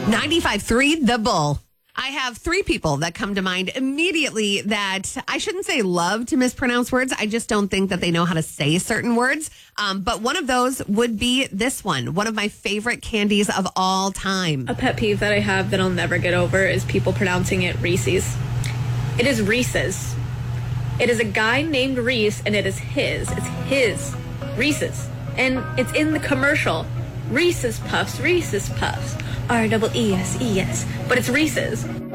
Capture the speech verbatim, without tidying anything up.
ninety-five three The Bull. I have three people that come to mind immediately that I shouldn't say love to mispronounce words. I just don't think that they know how to say certain words. Um, but one of those would be this one, one of my favorite candies of all time. A pet peeve that I have that I'll never get over is people pronouncing it Reese's. It is Reese's. It is a guy named Reese, and it is his. It's his. Reese's. And it's in the commercial. Reese's Puffs, Reese's Puffs. R E E S E S. But it's Reese's.